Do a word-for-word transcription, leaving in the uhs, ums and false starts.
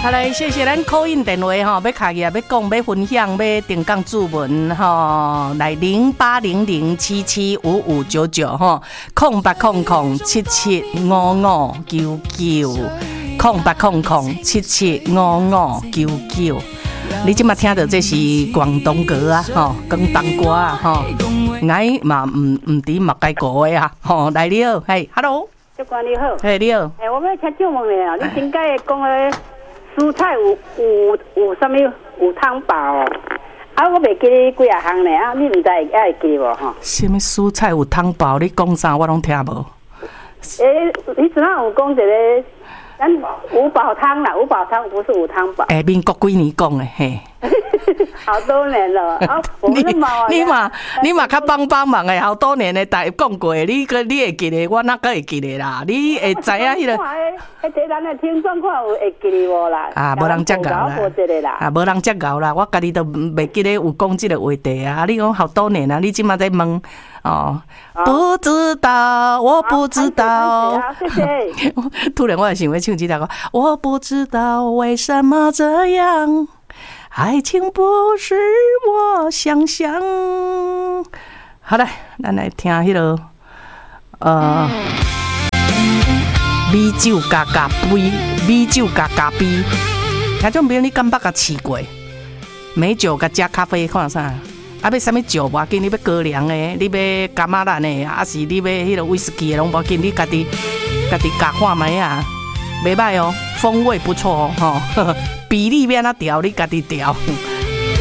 好来，谢谢咱 call in 电话吼，要卡起来，要讲，要分享，要定岗注文吼，来零八零零七七五五九九吼，空八空空七七五五九九，空八空空七七五五九九。你即马听到这是广东歌啊，吼，广东歌啊，吼，我嘛唔唔知嘛该国的啊，吼，来你好，嘿 ，hello， 主管你好， 嘿你好， 哎，我要请教问你啊，你顶个讲的蔬菜有有有啥物有汤包哦？啊，我袂记得几啊项呢啊，你唔知会会记无吼？ 什么蔬菜有汤包？你讲啥我拢听无。 诶，你只能有讲一个。咱五宝汤啦，五宝汤不是五汤宝。 哎，民国几年讲的嘿？ 好多年了啊！我们的猫啊， 你嘛你嘛较帮帮忙的，好多年的代讲过的，你个你会记得，我哪个会记得啦？你会知影迄个？ 迄个咱的听众看有会记得无啦？ 啊，无人接搞啦，啊，无人接搞啦，我家己都袂记得有讲这个话题啊！你讲好多年啊，你即马在问哦？不知道，我不知道。 谢谢。 突然我也想要唱这条歌，我不知道为什么这样。爱情不是我想象。好嘞，咱来听迄、那个呃，米酒加咖啡，米酒加咖啡。听种朋友你敢捌甲试过？美酒甲加咖啡看啥？啊，要啥物酒无要紧，你要高粱的，你要柑仔兰的，还是你要迄个威士忌的，拢无要紧，你家己家己加看卖啊，袂歹哦，风味不错哦，吼，比例要安怎调，你家己调。